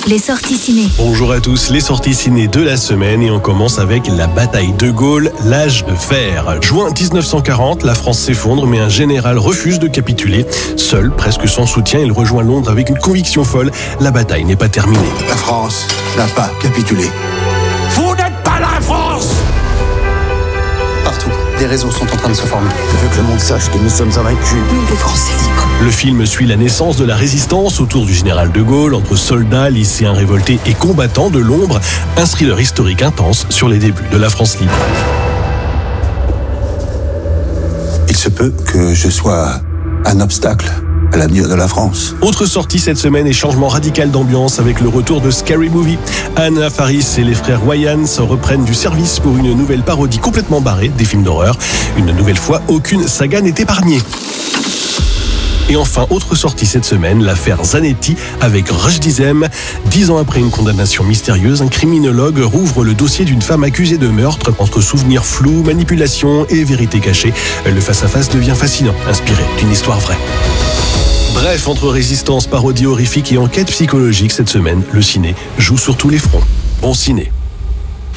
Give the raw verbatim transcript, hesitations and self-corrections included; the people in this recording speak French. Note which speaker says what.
Speaker 1: les sorties ciné.
Speaker 2: Bonjour à tous, les sorties ciné de la semaine et on commence avec la bataille de Gaulle, l'âge de fer. Juin dix-neuf cent quarante, la France s'effondre mais un général refuse de capituler. Seul, presque sans soutien, il rejoint Londres avec une conviction folle, la bataille n'est pas terminée.
Speaker 3: La France n'a pas capitulé.
Speaker 4: Vous n'êtes pas la France!
Speaker 3: Partout, des réseaux sont en train de se former. Je veux que le monde sache que nous sommes invaincus.
Speaker 1: Nous, les Français libres.
Speaker 2: Le film suit la naissance de la résistance autour du général de Gaulle, entre soldats, lycéens révoltés et combattants de l'ombre. Un thriller historique intense sur les débuts de la France libre.
Speaker 3: Il se peut que je sois un obstacle à l'avenir de la France.
Speaker 2: Autre sortie cette semaine et changement radical d'ambiance avec le retour de Scary Movie. Anna Faris et les frères Wayans reprennent du service pour une nouvelle parodie complètement barrée des films d'horreur. Une nouvelle fois, aucune saga n'est épargnée. Et enfin, autre sortie cette semaine, l'affaire Zanetti avec Rush Dizem. Dix ans après une condamnation mystérieuse, un criminologue rouvre le dossier d'une femme accusée de meurtre. Entre souvenirs flous, manipulation et vérité cachée, le face-à-face devient fascinant, inspiré d'une histoire vraie. Bref, entre résistance, parodie horrifique et enquête psychologique cette semaine, le ciné joue sur tous les fronts. Bon ciné.